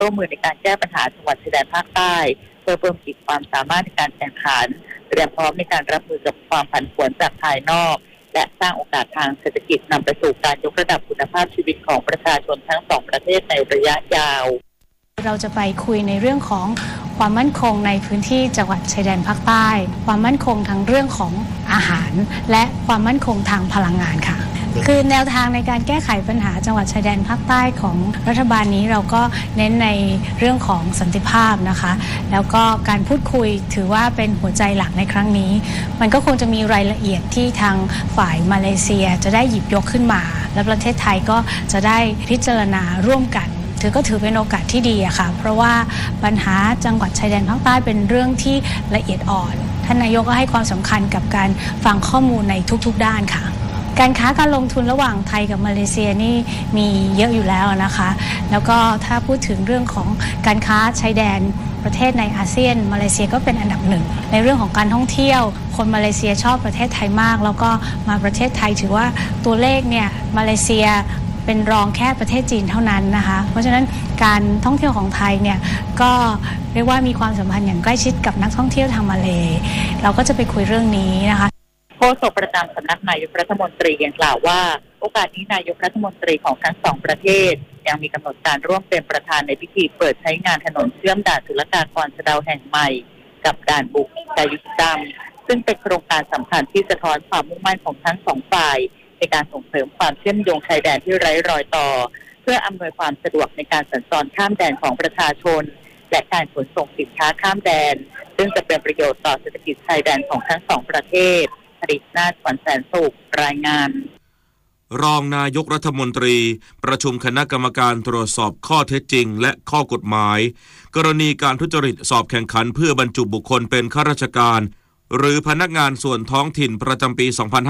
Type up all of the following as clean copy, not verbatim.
ร่วมมือในการแก้ปัญหาจังหวัดชายแดนภาคใต้เพื่อเพิ่มขีดความสามารถในการแข่งขันเตรียมพร้อมในการรับมือกับความผันผวนจากภายนอกและสร้างโอกาสทางเศรษฐกิจนำไปสู่การยกระดับคุณภาพชีวิตของประชาชนทั้งสองประเทศในระยะยาวเราจะไปคุยในเรื่องของความมั่นคงในพื้นที่จังหวัดชายแดนภาคใต้ความมั่นคงทั้งเรื่องของอาหารและความมั่นคงทางพลังงานค่ะคือแนวทางในการแก้ไขปัญหาจังหวัดชายแดนภาคใต้ของรัฐบาลนี้เราก็เน้นในเรื่องของสันติภาพนะคะแล้วก็การพูดคุยถือว่าเป็นหัวใจหลักในครั้งนี้มันก็คงจะมีรายละเอียดที่ทางฝ่ายมาเลเซียจะได้หยิบยกขึ้นมาและประเทศไทยก็จะได้พิจารณาร่วมกันถือเป็นโอกาสที่ดีอะค่ะเพราะว่าปัญหาจังหวัดชายแดนภาคใต้เป็นเรื่องที่ละเอียดอ่อนท่านนายกก็ให้ความสำคัญกับการฟังข้อมูลในทุกๆด้านค่ะการค้าการลงทุนระหว่างไทยกับมาเลเซียนี่มีเยอะอยู่แล้วนะคะแล้วก็ถ้าพูดถึงเรื่องของการค้าชายแดนประเทศในอาเซียนมาเลเซียก็เป็นอันดับหนึ่งในเรื่องของการท่องเที่ยวคนมาเลเซียชอบประเทศไทยมากแล้วก็มาประเทศไทยถือว่าตัวเลขเนี่ยมาเลเซียเป็นรองแค่ประเทศจีนเท่านั้นนะคะเพราะฉะนั้นการท่องเที่ยวของไทยเนี่ยก็เรียกว่ามีความสัมพันธ์อย่างใกล้ชิดกับนักท่องเที่ยวทางมาเลเราก็จะไปคุยเรื่องนี้นะคะโฆษกประจำสำนักนายกรัฐมนตรียังกล่าวว่าโอกาสนี้นายกรัฐมนตรีของทั้งสองประเทศยังมีกำหนดการร่วมเป็นประธานในพิธีเปิดใช้งานถนนเชื่อมด่านศุลกากรสะเดาแห่งใหม่กับด่านบุกกายุทธกรรมซึ่งเป็นโครงการสำคัญที่สะท้อนความมุ่งมั่นของทั้งสองฝ่ายในการส่งเสริมความเชื่อมโยงชายแดนที่ไร้รอยต่อเพื่ออำนวยความสะดวกในการสัญจรข้ามแดนของประชาชนและการขนส่งสินค้าข้ามแดนซึ่งจะเป็นประโยชน์ต่อเศรษฐกิจชายแดนของทั้งสองประเทศผลิตนาถ ขวัญแสนสุขรายงานรองนายกรัฐมนตรีประชุมคณะกรรมการตรวจสอบข้อเท็จจริงและข้อกฎหมายกรณีการทุจริตสอบแข่งขันเพื่อบรรจุบุคคลเป็นข้าราชการหรือพนักงานส่วนท้องถิ่นประจำปี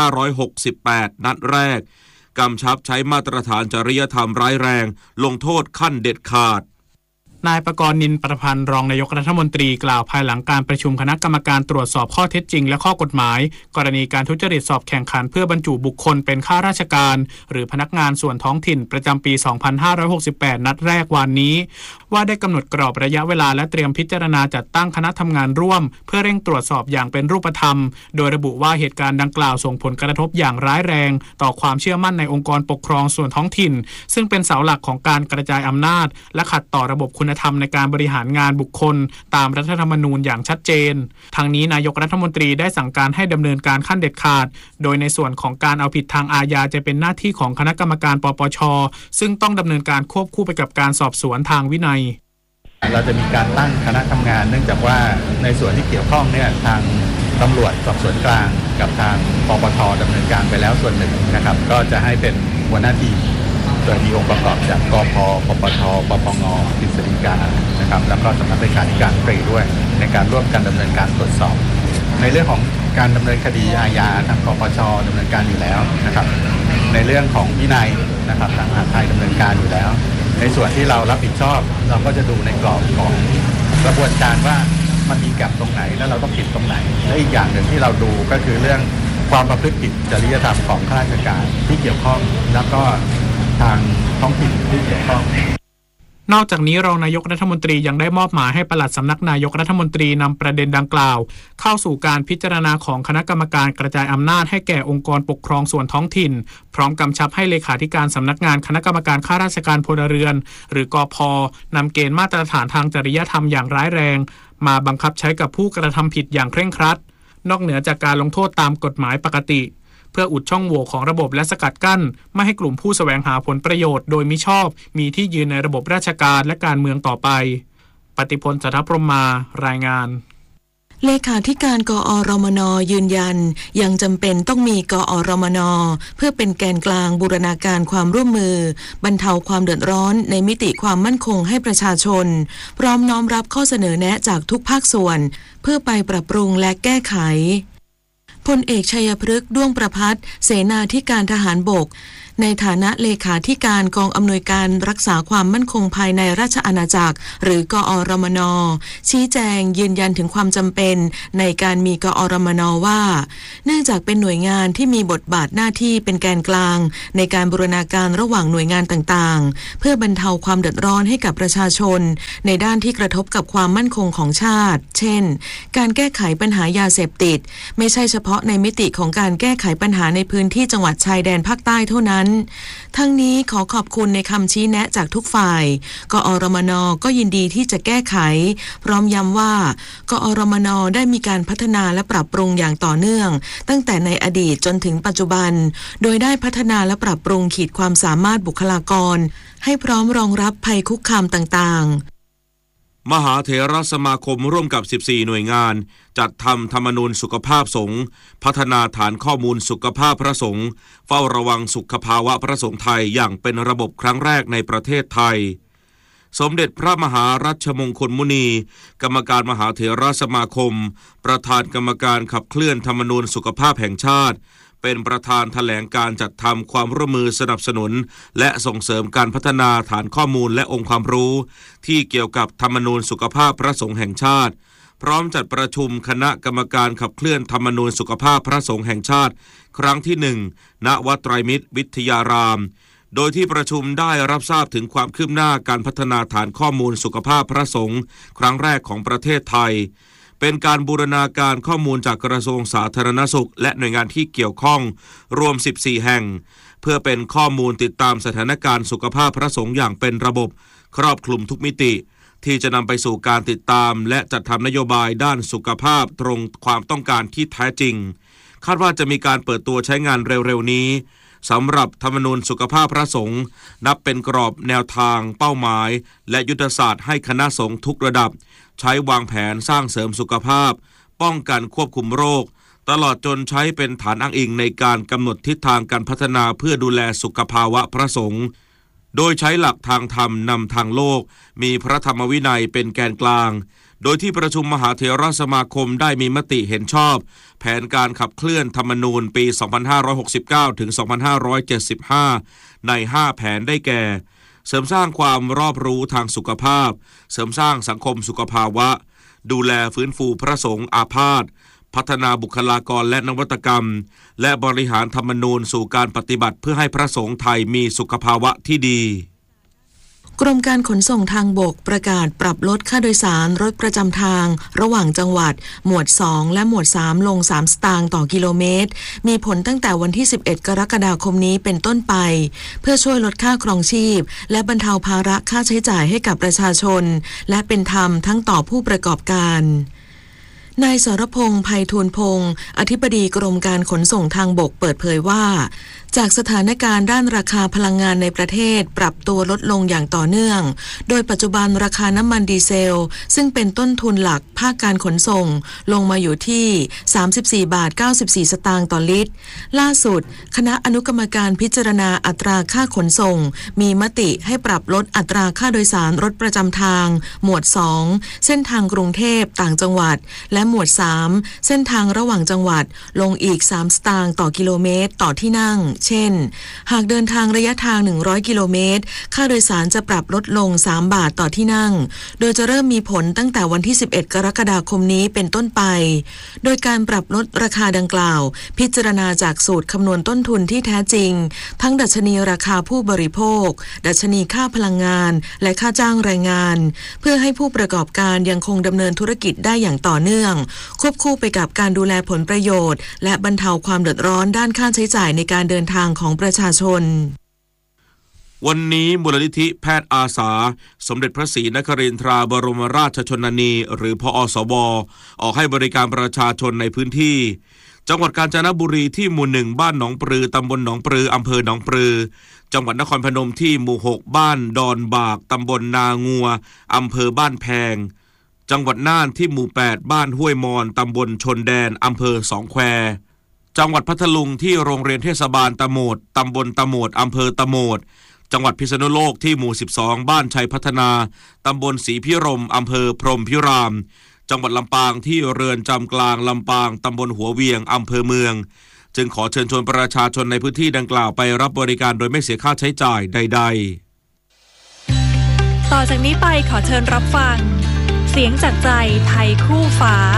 2568 นัดแรกกำชับใช้มาตรฐานจริยธรรมร้ายแรงลงโทษขั้นเด็ดขาดนายประกรณ์นินประพันธ์รองนายกรัฐมนตรีกล่าวภายหลังการประชุมคณะกรรมการตรวจสอบข้อเท็จจริงและข้อกฎหมายกรณีการทุจริตสอบแข่งขันเพื่อบรรจุบุคคลเป็นข้าราชการหรือพนักงานส่วนท้องถิ่นประจำปี 2568 นัดแรกวันนี้ว่าได้กำหนดกรอบระยะเวลาและเตรียมพิจารณาจัดตั้งคณะทำงานร่วมเพื่อเร่งตรวจสอบอย่างเป็นรูปธรรมโดยระบุว่าเหตุการณ์ดังกล่าวส่งผลกระทบอย่างร้ายแรงต่อความเชื่อมั่นในองค์กรปกครองส่วนท้องถิ่นซึ่งเป็นเสาหลักของการกระจายอำนาจและขัดต่อระบบคุณธรรมในการบริหารงานบุคคลตามรัฐธรรมนูญอย่างชัดเจนทางนี้นายกรัฐมนตรีได้สั่งการให้ดำเนินการขั้นเด็ดขาดโดยในส่วนของการเอาผิดทางอาญาจะเป็นหน้าที่ของคณะกรรมการปปช.ซึ่งต้องดำเนินการควบคู่ไปกับการสอบสวนทางวินัยเราจะมีการตั้งคณะทำงานเนื่องจากว่าในส่วนที่เกี่ยวข้องเนี่ยทางตำรวจสอบสวนกลางกับทางปปช.ดำเนินการไปแล้วส่วนหนึ่งนะครับก็จะให้เป็นหัวหน้าทีมโดยมีองค์ประกอบจากกพ.ปปช.ปปง.กฤษฎีกานะครับแล้วก็สำนักเลขาธิการตรีด้วยในการร่วมกันดำเนินการตรวจสอบในเรื่องของการดำเนินคดีอาญาทางปปช.ดำเนินการอยู่แล้วนะครับในเรื่องของวินัยนะครับทางมหาดไทยดำเนินการอยู่แล้วในส่วนที่เรารับผิดชอบเราก็จะดูในกรอบของกระบวนการว่ามันมีแก็บตรงไหนแล้วเราต้องผิดตรงไหนและอีกอย่างหนึ่งที่เราดูก็คือเรื่องความประพฤติผิดจริยธรรมของข้าราชการที่เกี่ยวข้องแล้วก็ทางท้องถิ่นที่เกี่ยวข้องนอกจากนี้รองนายกรัฐมนตรียังได้มอบหมายให้ปลัดสำนักนายกรัฐมนตรีนำประเด็นดังกล่าวเข้าสู่การพิจารณาของคณะกรรมการกระจายอำนาจให้แก่องค์กรปกครองส่วนท้องถิ่นพร้อมกำชับให้เลขาธิการสำนักงานคณะกรรมการข้าราชการพลเรือนหรือกพ.นำเกณฑ์มาตรฐานทางจริยธรรมอย่างร้ายแรงมาบังคับใช้กับผู้กระทำผิดอย่างเคร่งครัดนอกเหนือจากการลงโทษตามกฎหมายปกติเพื่ออุดช่องโหว่ของระบบและสกัดกั้นไม่ให้กลุ่มผู้แสวงหาผลประโยชน์โดยมิชอบมีที่ยืนในระบบราชการและการเมืองต่อไปปฏิพล สัทธพรหมมารายงานเลขาธิการกอรมน.ยืนยันยังจำเป็นต้องมีกอรมน.เพื่อเป็นแกนกลางบูรณาการความร่วมมือบรรเทาความเดือดร้อนในมิติความมั่นคงให้ประชาชนพร้อมน้อมรับข้อเสนอแนะจากทุกภาคส่วนเพื่อไปปรับปรุงและแก้ไขพลเอกชัยพฤกษ์ด้วงประภัสเสนาธิการทหารบกในฐานะเลขาธิการกองอำนวยการรักษาความมั่นคงภายในราชอาณาจักรหรือกอรมน.ชี้แจงยืนยันถึงความจำเป็นในการมีกอรมน.ว่าเนื่องจากเป็นหน่วยงานที่มีบทบาทหน้าที่เป็นแกนกลางในการบูรณาการระหว่างหน่วยงานต่างๆเพื่อบรรเทาความเดือดร้อนให้กับประชาชนในด้านที่กระทบกับความมั่นคงของชาติเช่นการแก้ไขปัญหายาเสพติดไม่ใช่เฉพาะในมิติของการแก้ไขปัญหาในพื้นที่จังหวัดชายแดนภาคใต้เท่านั้นทั้งนี้ขอขอบคุณในคำชี้แนะจากทุกฝ่ายกอรมน.ก็ยินดีที่จะแก้ไขพร้อมย้ำว่ากอรมน.ได้มีการพัฒนาและปรับปรุงอย่างต่อเนื่องตั้งแต่ในอดีตจนถึงปัจจุบันโดยได้พัฒนาและปรับปรุงขีดความสามารถบุคลากรให้พร้อมรองรับภัยคุกคามต่างๆมหาเถรสมาคมร่วมกับ14หน่วยงานจัดทำธรรมนูญสุขภาพสงฆ์พัฒนาฐานข้อมูลสุขภาพพระสงฆ์เฝ้าระวังสุขภาวะพระสงฆ์ไทยอย่างเป็นระบบครั้งแรกในประเทศไทยสมเด็จพระมหารัชมงคลมุนีกรรมการมหาเถรสมาคมประธานกรรมการขับเคลื่อนธรรมนูญสุขภาพแห่งชาติเป็นประธานแถลงการจัดทำความร่วมมือสนับสนุนและส่งเสริมการพัฒนาฐานข้อมูลและองค์ความรู้ที่เกี่ยวกับธรรมนูญสุขภาพพระสงฆ์แห่งชาติพร้อมจัดประชุมคณะกรรมการขับเคลื่อนธรรมนูญสุขภาพพระสงฆ์แห่งชาติครั้งที่1ณวัดไตรมิตรวิทยารามโดยที่ประชุมได้รับทราบถึงความคืบหน้าการพัฒนาฐานข้อมูลสุขภาพพระสงฆ์ครั้งแรกของประเทศไทยเป็นการบูรณาการข้อมูลจากกระทรวงสาธารณสุขและหน่วยงานที่เกี่ยวข้องรวม14แห่งเพื่อเป็นข้อมูลติดตามสถานการณ์สุขภาพพระสงฆ์อย่างเป็นระบบครอบคลุมทุกมิติที่จะนำไปสู่การติดตามและจัดทำนโยบายด้านสุขภาพตรงความต้องการที่แท้จริงคาดว่าจะมีการเปิดตัวใช้งานเร็วๆนี้สำหรับธรรมนูญสุขภาพพระสงฆ์นับเป็นกรอบแนวทางเป้าหมายและยุทธศาสตร์ให้คณะสงฆ์ทุกระดับใช้วางแผนสร้างเสริมสุขภาพป้องกันควบคุมโรคตลอดจนใช้เป็นฐานอ้างอิงในการกำหนดทิศทางการพัฒนาเพื่อดูแลสุขภาวะพระสงฆ์โดยใช้หลักทางธรรมนำทางโลกมีพระธรรมวินัยเป็นแกนกลางโดยที่ประชุมมหาเถรสมาคมได้มีมติเห็นชอบแผนการขับเคลื่อนธรรมนูญปี 2569 ถึง 2575 ใน 5 แผนได้แก่เสริมสร้างความรอบรู้ทางสุขภาพเสริมสร้างสังคมสุขภาวะดูแลฟื้นฟูพระสงฆ์อาพาธพัฒนาบุคลากรและนวัตกรรมและบริหารธรรมนูญสู่การปฏิบัติเพื่อให้พระสงฆ์ไทยมีสุขภาวะที่ดีกรมการขนส่งทางบกประกาศปรับลดค่าโดยสารรถประจำทางระหว่างจังหวัดหมวด2และหมวด3ลง3สตางค์ต่อกิโลเมตรมีผลตั้งแต่วันที่11กรกฎาคมนี้เป็นต้นไปเพื่อช่วยลดค่าครองชีพและบรรเทาภาระค่าใช้จ่ายให้กับประชาชนและเป็นธรรมทั้งต่อผู้ประกอบการนายสรพงษ์ไพฑูรย์พงษ์อธิบดีกรมการขนส่งทางบกเปิดเผยว่าจากสถานการณ์ด้านราคาพลังงานในประเทศปรับตัวลดลงอย่างต่อเนื่องโดยปัจจุบันราคาน้ำมันดีเซลซึ่งเป็นต้นทุนหลักภาคการขนส่งลงมาอยู่ที่34.94 บาทต่อลิตรล่าสุดคณะอนุกรรมการพิจารณาอัตราค่าขนส่งมีมติให้ปรับลดอัตราค่าโดยสารรถประจำทางหมวด2เส้นทางกรุงเทพต่างจังหวัดและหมวด3เส้นทางระหว่างจังหวัดลงอีก3สตางค์ต่อกิโลเมตรต่อที่นั่งเช่นหากเดินทางระยะทาง100กิโลเมตรค่าโดยสารจะปรับลดลง3บาทต่อที่นั่งโดยจะเริ่มมีผลตั้งแต่วันที่11กรกฎาคมนี้เป็นต้นไปโดยการปรับลดราคาดังกล่าวพิจารณาจากสูตรคำนวณต้นทุนที่แท้จริงทั้งดัชนีราคาผู้บริโภคดัชนีค่าพลังงานและค่าจ้างแรงงานเพื่อให้ผู้ประกอบการยังคงดำเนินธุรกิจได้อย่างต่อเนื่องควบคู่ไปกับการดูแลผลประโยชน์และบรรเทาความเดือดร้อนด้านค่าใช้จ่ายในการเดินทางของประชาชนวันนี้มูลนิธิแพทย์อาสาสมเด็จพระศรีนครินทราบรมราชชนนีหรือพอสวออกให้บริการประชาชนในพื้นที่จังหวัดกาญจนบุรีที่หมู่1บ้านหนองปลือตำบลหนองปลืออำเภอหนองปลือจังหวัดนครพนมที่หมู่6บ้านดอนบากตำบลนางัวอำเภอบ้านแพงจังหวัดน่านที่หมู่8บ้านห้วยมอนตำบลชนแดนอำเภอสองแควจังหวัดพัทลุงที่โรงเรียนเทศบาลตะโหมดตำบลตะโหมดอำเภอตะโหมดจังหวัดพิษณุโลกที่หมู่12บ้านชัยพัฒนาตำบลศรีพิรมอำเภอพรหมพิรามจังหวัดลำปางที่เรือนจำกลางลำปางตำบลหัวเวียงอำเภอเมืองจึงขอเชิญชวนประชาชนในพื้นที่ดังกล่าวไปรับบริการโดยไม่เสียค่าใช้จ่ายใดๆต่อจากนี้ไปขอเชิญรับฟังเสียงจากใจไทยคู่ฟ้า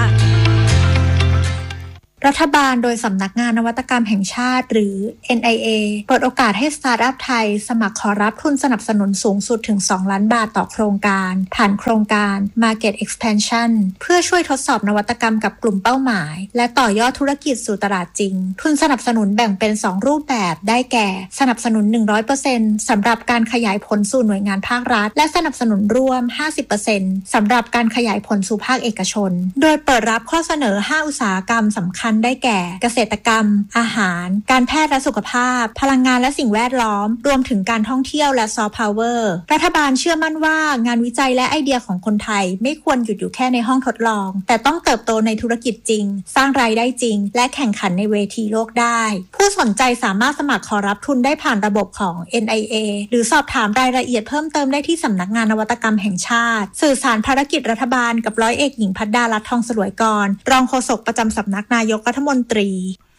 รัฐบาลโดยสำนักงานนวัตกรรมแห่งชาติหรือ NIA เปิดโอกาสให้สตาร์ทอัพไทยสมัครขอรับทุนสนับสนุนสูงสุดถึง2 ล้านบาทต่อโครงการผ่านโครงการ Market Expansion เพื่อช่วยทดสอบนวัตกรรมกับกลุ่มเป้าหมายและต่อยอดธุรกิจสู่ตลาดจริงทุนสนับสนุนแบ่งเป็น2รูปแบบได้แก่สนับสนุน 100% สำหรับการขยายผลสู่หน่วยงานภาครัฐและสนับสนุนร่วม 50% สำหรับการขยายผลสู่ภาคเอกชนโดยเปิดรับข้อเสนอ5อุตสาหกรรมสำคัญได้แก่เกษตรกรรมอาหารการแพทย์และสุขภาพพลังงานและสิ่งแวดล้อมรวมถึงการท่องเที่ยวและซอฟต์พาวเวอร์รัฐบาลเชื่อมั่นว่างานวิจัยและไอเดียของคนไทยไม่ควรหยุดอยู่แค่ในห้องทดลองแต่ต้องเติบโตในธุรกิจจริงสร้างรายได้จริงและแข่งขันในเวทีโลกได้ผู้สนใจสามารถสมัครขอรับทุนได้ผ่านระบบของ NIA หรือสอบถามรายละเอียดเพิ่มเติมได้ที่สำนักงานนวัตกรรมแห่งชาติสื่อสารภารกิจรัฐบาลกับร้อยเอกหญิงภัดดาลัตน์ทองสลวยกรรองโฆษกประจำสำนักนายกรัฐมนตรี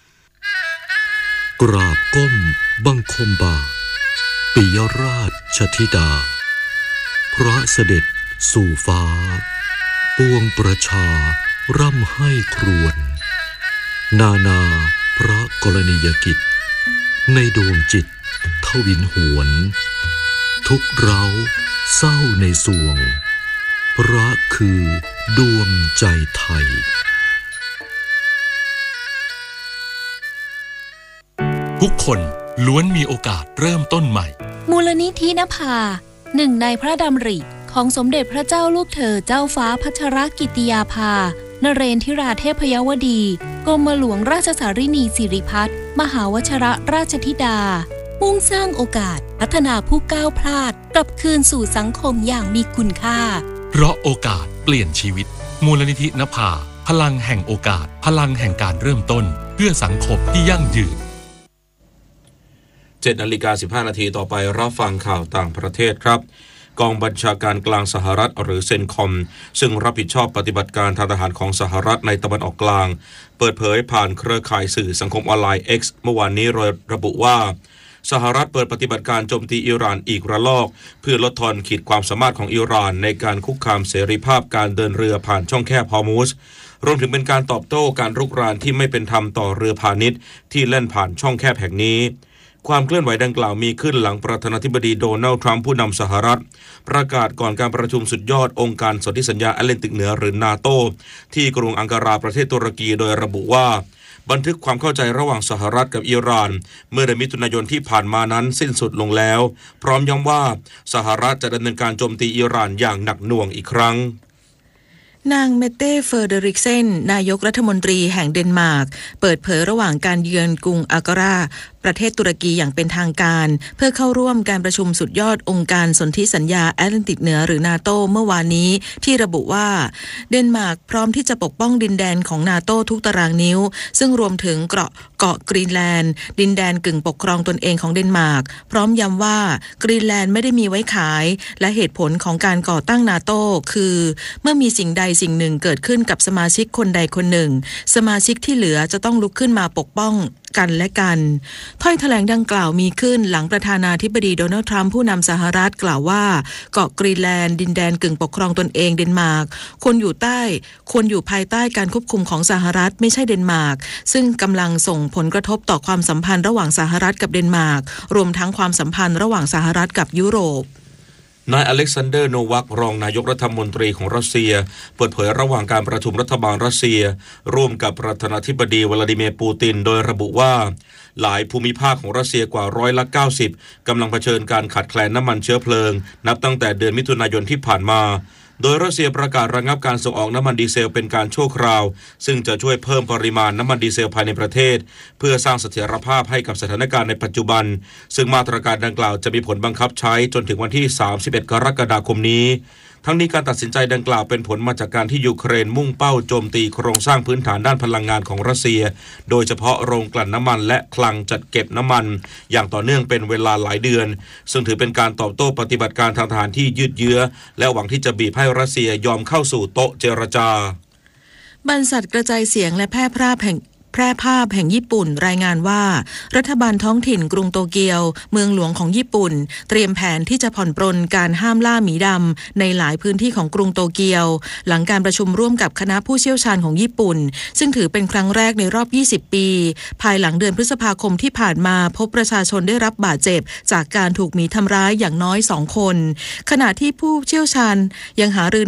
กราบก้มบังคมบาทปิยราชธิดาพระเสด็จสู่ฟ้าปวงประชาร่ำให้ครวญนานาพระกรณียกิจในดวงจิตทวินหวนทุกเร้าเศร้าในสวงพระคือดวงใจไทยทุกคนล้วนมีโอกาสเริ่มต้นใหม่มูลนิธินภาหนึ่งในพระดำริของสมเด็จพระเจ้าลูกเธอเจ้าฟ้าพัชรกิติยาภานเรนทิราเทพยวดีกรมหลวงราชสารินีสิริพัฒน์มหาวชิรราชธิดามุ่งสร้างโอกาสพัฒนาผู้ก้าวพลาดกลับคืนสู่สังคมอย่างมีคุณค่าเพราะโอกาสเปลี่ยนชีวิตมูลนิธินภาพลังแห่งโอกาสพลังแห่งการเริ่มต้นเพื่อสังคมที่ยั่งยืน 7:15 นาทีต่อไปรับฟังข่าวต่างประเทศครับกองบัญชาการกลางสหรัฐหรือเซนคอมซึ่งรับผิดชอบปฏิบัติการทางทหารของสหรัฐในตะวันออกกลางเปิดเผยผ่านเครือข่ายสื่อสังคมออนไลน์ X เมื่อวานนี้โดยระบุว่าสหรัฐเปิดปฏิบัติการโจมตีอิหร่านอีกระลอกเพื่อลดทอนขีดความสามารถของอิหร่านในการคุกคามเสรีภาพการเดินเรือผ่านช่องแคบฮอร์มุซรวมถึงเป็นการตอบโต้การรุกรานที่ไม่เป็นธรรมต่อเรือพาณิชย์ที่แล่นผ่านช่องแคบแห่งนี้ความเคลื่อนไหวดังกล่าวมีขึ้นหลังประธานาธิบดีโดนัลด์ทรัมป์ผู้นำสหรัฐประกาศก่อนการประชุมสุดยอดองค์การสนธิสัญญาแอตแลนติกเหนือหรือนาโตที่กรุงอังการาประเทศตุรกีโดยระบุว่าบันทึกความเข้าใจระหว่างสหรัฐกับอิหร่านเมื่อเดือนมิถุนายนที่ผ่านมานั้นสิ้นสุดลงแล้วพร้อมย้ำว่าสหรัฐจะดำเนินการโจมตีอิหร่านอย่างหนักหน่วงอีกครั้งนางเมเต้เฟอร์เดริกเซนนายกรัฐมนตรีแห่งเดนมาร์กเปิดเผยระหว่างการเยือนกรุงอังการาประเทศตุรกีอย่างเป็นทางการเพื่อเข้าร่วมการประชุมสุดยอดองค์การสนธิสัญญาแอตแลนติกเหนือหรือนาโตเมื่อวานนี้ที่ระบุว่าเดนมาร์กพร้อมที่จะปกป้องดินแดนของนาโตทุกตารางนิ้วซึ่งรวมถึงเกาะกรีนแลนด์ดินแดนกึ่งปกครองตนเองของเดนมาร์กพร้อมย้ำว่ากรีนแลนด์ไม่ได้มีไว้ขายและเหตุผลของการก่อตั้งนาโตคือเมื่อมีสิ่งใดสิ่งหนึ่งเกิดขึ้นกับสมาชิกคนใดคนหนึ่งสมาชิกที่เหลือจะต้องลุกขึ้นมาปกป้องกันและกันถ้อยแถลงดังกล่าวมีขึ้นหลังประธานาธิบดีโดนัลด์ทรัมป์ผู้นำสหรัฐกล่าวว่าเกาะกรีนแลนด์ดินแดนกึ่งปกครองตนเองเดนมาร์กควรอยู่ภายใต้การควบคุมของสหรัฐไม่ใช่เดนมาร์กซึ่งกำลังส่งผลกระทบต่อความสัมพันธ์ระหว่างสหรัฐกับเดนมาร์กรวมทั้งความสัมพันธ์ระหว่างสหรัฐกับยุโรปนายอเล็กซานเดอร์โนวัครองนายกรัฐมนตรีของรัสเซียเปิดเผยระหว่างการประชุมรัฐบาลรัสเซียร่วมกับประธานาธิบดีวลาดิเมียร์ปูตินโดยระบุว่าหลายภูมิภาคของรัสเซียกว่า90%กำลังเผชิญการขาดแคลนน้ำมันเชื้อเพลิงนับตั้งแต่เดือนมิถุนายนที่ผ่านมาโดยรัสเซียประกาศระงับการส่งออกน้ำมันดีเซลเป็นการชั่วคราวซึ่งจะช่วยเพิ่มปริมาณน้ำมันดีเซลภายในประเทศเพื่อสร้างเสถียรภาพให้กับสถานการณ์ในปัจจุบันซึ่งมาตรการดังกล่าวจะมีผลบังคับใช้จนถึงวันที่31 กรกฎาคมนี้ทั้งนี้การตัดสินใจดังกล่าวเป็นผลมาจากการที่ยูเครนมุ่งเป้าโจมตีโครงสร้างพื้นฐานด้านพลังงานของรัสเซียโดยเฉพาะโรงกลั่นน้ำมันและคลังจัดเก็บน้ำมันอย่างต่อเนื่องเป็นเวลาหลายเดือนซึ่งถือเป็นการตอบโต้ปฏิบัติการทางทหารที่ยืดเยื้อและหวังที่จะบีบให้รัสเซียยอมเข้าสู่โต๊ะเจรจาบรรษัทกระจายเสียงและแพร่ภาพแพร่ภาพแห่งญี่ปุ่นรายงานว่ารัฐบาลท้องถิ่นกรุงโตเกียวเมืองหลวงของญี่ปุ่นเตรียมแผนที่จะผ่อนปรนการห้ามล่าหมีดำในหลายพื้นที่ของกรุงโตเกียวหลังการประชุมร่วมกับคณะผู้เชี่ยวชาญของญี่ปุ่นซึ่งถือเป็นครั้งแรกในรอบ20ปีภายหลังเดือนพฤษภาคมที่ผ่านมาพบประชาชนได้รับบาดเจ็บจากการถูกหมีทำร้ายอย่างน้อย2 คนขณะที่ผู้เชี่ยวชาญยังหารือ